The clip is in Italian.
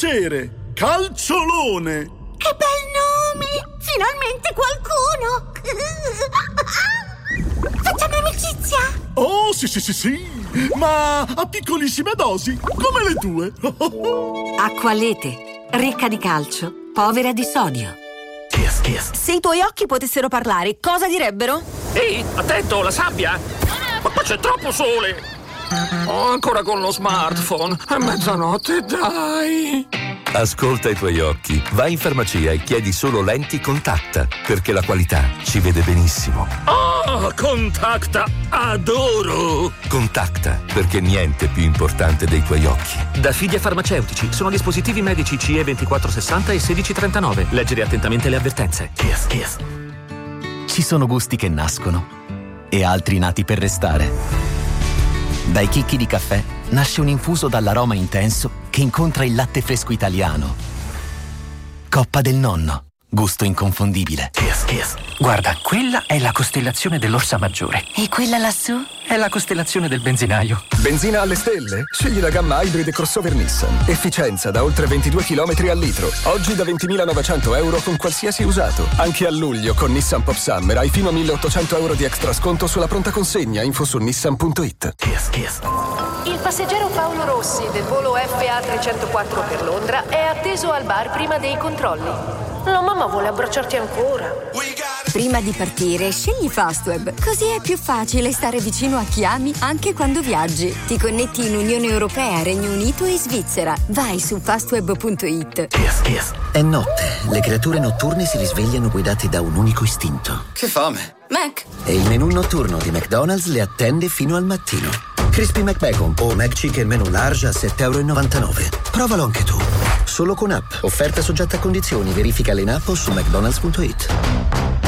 piacere, Calciolone. Che bel nome! Finalmente qualcuno! Facciamo amicizia? Oh, sì, ma a piccolissime dosi, come le tue. Acqualete, ricca di calcio, povera di sodio. Se i tuoi occhi potessero parlare, cosa direbbero? Ehi, attento, la sabbia! Ma qua c'è troppo sole! Oh, ancora con lo smartphone. È mezzanotte, dai! Ascolta i tuoi occhi. Vai in farmacia e chiedi solo lenti Contacta, perché la qualità ci vede benissimo. Oh, Contacta! Adoro! Contacta, perché niente è più importante dei tuoi occhi. Da Fidia Farmaceutici. Sono dispositivi medici CE 2460 e 1639. Leggere attentamente le avvertenze. Ci sono gusti che nascono e altri nati per restare. Dai chicchi di caffè nasce un infuso dall'aroma intenso che incontra il latte fresco italiano. Coppa del Nonno, gusto inconfondibile. Guarda, quella è la costellazione dell'Orsa Maggiore. E quella lassù? È la costellazione del benzinaio. Benzina alle stelle? Scegli la gamma Hybrid e crossover Nissan. Efficienza da oltre 22 km al litro. Oggi da 20.900 euro con qualsiasi usato. Anche a luglio con Nissan Pop Summer hai fino a 1.800 euro di extra sconto sulla pronta consegna. Info su nissan.it. Il passeggero Paolo Rossi del volo FA 304 per Londra è atteso al bar prima dei controlli. La mamma vuole abbracciarti ancora. Prima di partire, scegli Fastweb. Così è più facile stare vicino a chi ami anche quando viaggi. Ti connetti in Unione Europea, Regno Unito e Svizzera. Vai su fastweb.it. È notte. Le creature notturne si risvegliano guidate da un unico istinto. Che fame. Mac. E il menù notturno di McDonald's le attende fino al mattino. Crispy McBacon o McChicken menù large a €7,99. Provalo anche tu. Solo con app. Offerta soggetta a condizioni. Verifica in app o su mcdonalds.it.